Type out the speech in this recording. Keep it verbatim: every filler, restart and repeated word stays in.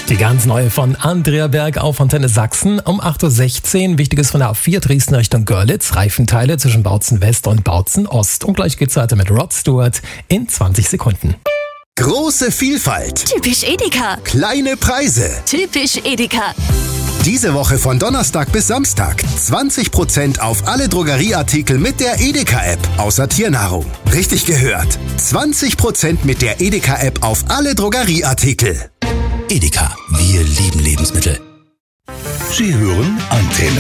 Die ganz neue von Andrea Berg auf Antenne Sachsen um acht Uhr sechzehn. Wichtiges von der A vier Dresden Richtung Görlitz. Reifenteile zwischen Bautzen West und Bautzen Ost. Und gleich geht's weiter mit Rod Stewart in zwanzig Sekunden. Große Vielfalt. Typisch Edeka. Kleine Preise. Typisch Edeka. Diese Woche von Donnerstag bis Samstag zwanzig Prozent auf alle Drogerieartikel mit der Edeka-App, außer Tiernahrung. Richtig gehört. zwanzig Prozent mit der Edeka-App auf alle Drogerieartikel. Edeka, wir lieben Lebensmittel. Sie hören Antenne